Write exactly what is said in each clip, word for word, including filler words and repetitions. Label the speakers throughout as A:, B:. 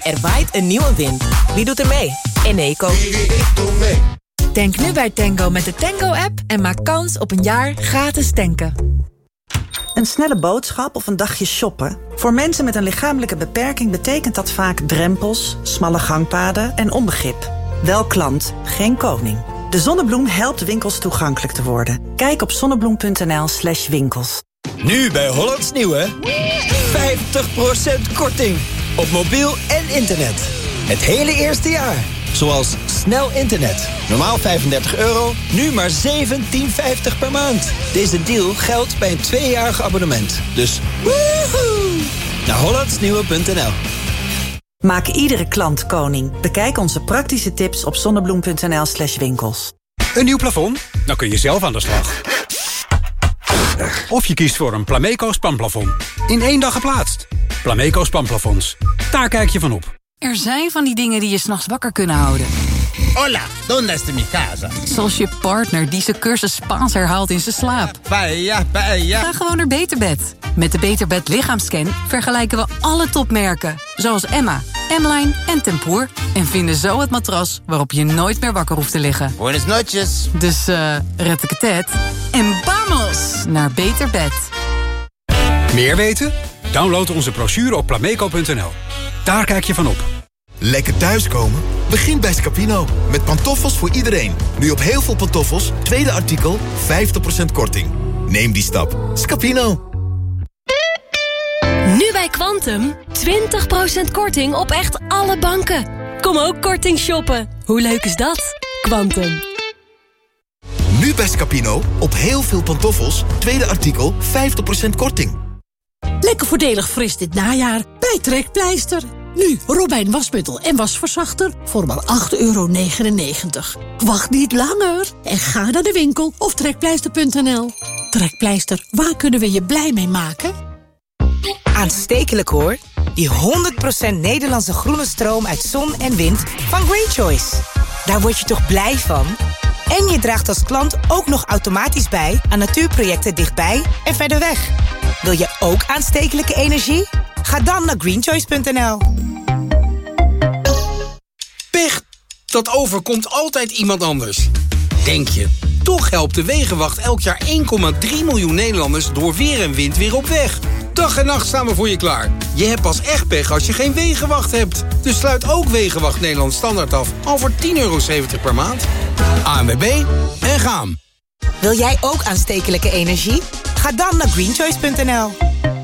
A: Er waait een nieuwe wind. Wie doet er mee? Eneco.
B: Tank nu bij Tango met de Tango-app en maak kans op een jaar gratis tanken.
C: Een snelle boodschap of een dagje shoppen? Voor mensen met een lichamelijke beperking betekent dat vaak drempels, smalle gangpaden en onbegrip. Wel klant, geen koning. De Zonnebloem helpt winkels toegankelijk te worden. Kijk op zonnebloem.nl slash winkels.
D: Nu bij Hollands Nieuwe. vijftig procent korting. Op mobiel en internet. Het hele eerste jaar. Zoals snel internet. Normaal vijfendertig euro, nu maar zeventien vijftig per maand. Deze deal geldt bij een tweejarig abonnement. Dus woehoe! Naar hollandsnieuwe punt n l.
C: Maak iedere klant koning. Bekijk onze praktische tips op zonnebloem.nl slash winkels.
E: Een nieuw plafond? Dan kun je zelf aan de slag. Of je kiest voor een Plameco spanplafond. In één dag geplaatst. Plameco spanplafonds. Daar kijk je van op.
B: Er zijn van die dingen die je 's nachts wakker kunnen houden.
F: Hola, ¿dónde está mi casa?
B: Zoals je partner die zijn cursus Spaans herhaalt in zijn slaap.
F: Paella, paella.
B: Ga gewoon naar Beterbed. Met de Beterbed lichaamscan vergelijken we alle topmerken. Zoals Emma, M-Line en Tempoor. En vinden zo het matras waarop je nooit meer wakker hoeft te liggen.
F: Buenas noches.
B: Dus eh, uh, retteketet en vamos naar Beterbed.
E: Meer weten? Download onze brochure op plameco punt n l. Daar kijk je van op.
G: Lekker thuiskomen? Begin bij Scapino. Met pantoffels voor iedereen. Nu op heel veel pantoffels, tweede artikel, vijftig procent korting. Neem die stap. Scapino.
H: Nu bij Quantum, twintig procent korting op echt alle banken. Kom ook korting shoppen. Hoe leuk is dat? Quantum.
G: Nu bij Scapino, op heel veel pantoffels, tweede artikel, vijftig procent korting.
I: Lekker voordelig fris dit najaar bij Trekpleister. Nu Robijn wasmiddel en wasverzachter voor maar acht euro negenennegentig. Wacht niet langer en ga naar de winkel of trekpleister punt n l. Trekpleister, waar kunnen we je blij mee maken?
A: Aanstekelijk hoor. Die honderd procent Nederlandse groene stroom uit zon en wind van Green Choice. Daar word je toch blij van? En je draagt als klant ook nog automatisch bij aan natuurprojecten dichtbij en verder weg. Wil je ook aanstekelijke energie? Ga dan naar green choice punt n l.
J: Pech, dat overkomt altijd iemand anders. Denk je, toch helpt de Wegenwacht elk jaar één komma drie miljoen Nederlanders door weer en wind weer op weg. Dag en nacht staan we voor je klaar. Je hebt pas echt pech als je geen Wegenwacht hebt. Dus sluit ook Wegenwacht Nederland Standaard af al voor tien euro zeventig per maand. A N W B en gaan.
A: Wil jij ook aanstekelijke energie? Ga dan naar green choice punt n l.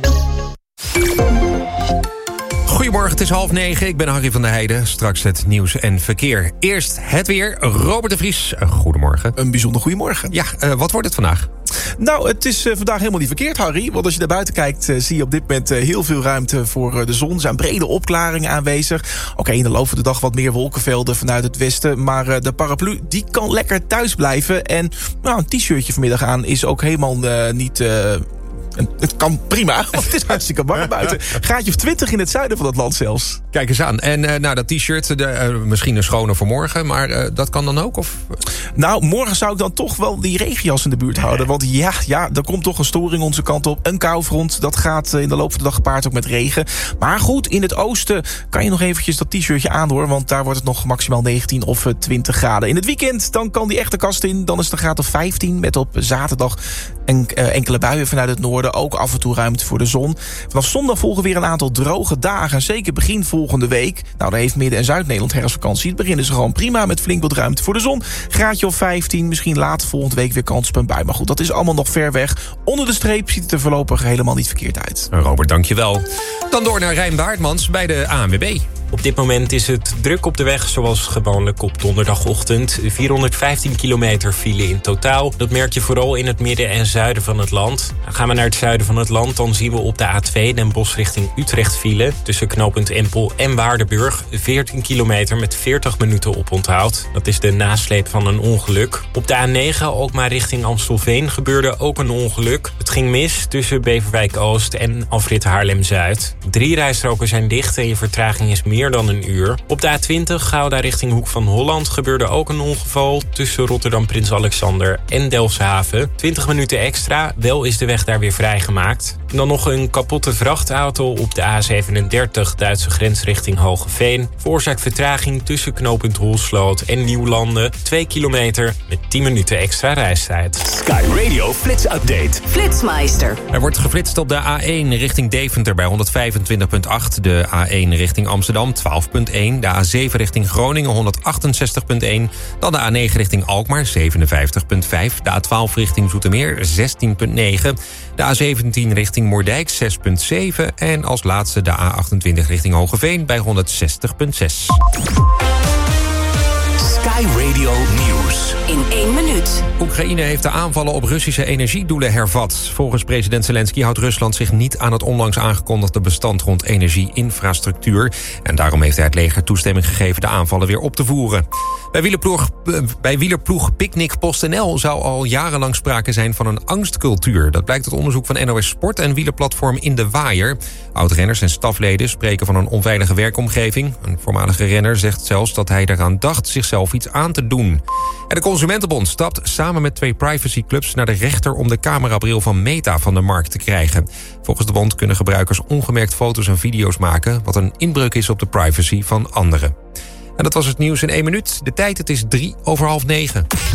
K: Goedemorgen, het is half negen. Ik ben Harry van der Heijden. Straks het nieuws en verkeer. Eerst het weer. Robert de Vries, goedemorgen.
L: Een bijzonder goedemorgen.
K: Ja, uh, wat wordt het vandaag?
L: Nou, het is uh, vandaag helemaal niet verkeerd, Harry. Want als je naar buiten kijkt, uh, zie je op dit moment uh, heel veel ruimte voor uh, de zon. Er zijn brede opklaringen aanwezig. Oké, okay, in de loop van de dag wat meer wolkenvelden vanuit het westen. Maar uh, de paraplu, die kan lekker thuis blijven. En nou, een t-shirtje vanmiddag aan is ook helemaal uh, niet... Uh, Het kan prima, want het is hartstikke warm buiten. Graadje of twintig in het zuiden van het land zelfs.
K: Kijk eens aan. En uh, nou, dat t-shirt, de, uh, misschien een schone voor morgen... maar uh, dat kan dan ook? Of?
L: Nou, morgen zou ik dan toch wel die regenjas in de buurt houden. Want ja, ja, er komt toch een storing onze kant op. Een koufront, dat gaat in de loop van de dag gepaard ook met regen. Maar goed, in het oosten kan je nog eventjes dat t-shirtje aan, hoor. Want daar wordt het nog maximaal negentien of twintig graden. In het weekend, dan kan die echte kast in. Dan is het een graad of vijftien, met op zaterdag en, uh, enkele buien vanuit het noorden. Ook af en toe ruimte voor de zon. Vanaf zondag volgen weer een aantal droge dagen. Zeker begin volgende week. Nou, dan heeft Midden- en Zuid-Nederland herfstvakantie. Het beginnen ze gewoon prima met flink wat ruimte voor de zon. Graadje of vijftien, misschien later volgende week weer kans op een bui. Maar goed, dat is allemaal nog ver weg. Onder de streep ziet het er voorlopig helemaal niet verkeerd uit.
K: Robert, dankjewel. Dan door naar Rijn Baartmans bij de A N W B.
M: Op dit moment is het druk op de weg, zoals gewoonlijk op donderdagochtend. vierhonderdvijftien kilometer file in totaal. Dat merk je vooral in het midden en zuiden van het land. Dan gaan we naar het zuiden van het land, dan zien we op de A twee Den Bosch richting Utrecht file. Tussen knooppunt Empel en Waardenburg. veertien kilometer met veertig minuten oponthoud. Dat is de nasleep van een ongeluk. Op de A negen Alkmaar richting Amstelveen gebeurde ook een ongeluk. Het ging mis tussen Beverwijk Oost en afrit Haarlem-Zuid. Drie rijstroken zijn dicht en je vertraging is meer dan een uur. Op de A twintig Gouda richting Hoek van Holland gebeurde ook een ongeval tussen Rotterdam Prins Alexander en Delfshaven. twintig minuten extra, wel is de weg daar weer vrijgemaakt. En dan nog een kapotte vrachtauto op de A zevenendertig, Duitse grens richting Hogeveen. Veroorzaakt vertraging tussen knooppunt Holsloot en Nieuwlanden. twee kilometer met tien minuten extra reistijd.
N: Sky Radio Flits Update.
O: Flitsmeister.
K: Er wordt geflitst op de A één richting Deventer bij honderdvijfentwintig komma acht. De A één richting Amsterdam twaalf komma één. De A zeven richting Groningen honderdachtenzestig komma één. Dan de A negen richting Alkmaar zevenenvijftig komma vijf. De A twaalf richting Zoetermeer zestien komma negen. De A zeventien richting Moerdijk zes komma zeven. En als laatste de A achtentwintig richting Hogeveen bij honderdzestig komma zes.
N: Sky Radio Nieuws.
O: In één minuut.
K: Oekraïne heeft de aanvallen op Russische energiedoelen hervat. Volgens president Zelensky houdt Rusland zich niet aan het onlangs aangekondigde bestand rond energieinfrastructuur. En daarom heeft hij het leger toestemming gegeven de aanvallen weer op te voeren. Bij wielerploeg, bij wielerploeg Picnic PostNL zou al jarenlang sprake zijn van een angstcultuur. Dat blijkt uit onderzoek van N O S Sport en wielerplatform In de Waaier. Oud-renners en stafleden spreken van een onveilige werkomgeving. Een voormalige renner zegt zelfs dat hij eraan dacht zichzelf iets aan te doen. En de Consumentenbond stapt samen met twee privacyclubs naar de rechter om de camerabril van Meta van de markt te krijgen. Volgens de bond kunnen gebruikers ongemerkt foto's en video's maken, wat een inbreuk is op de privacy van anderen. En dat was het nieuws in één minuut. De tijd, het is drie over half negen.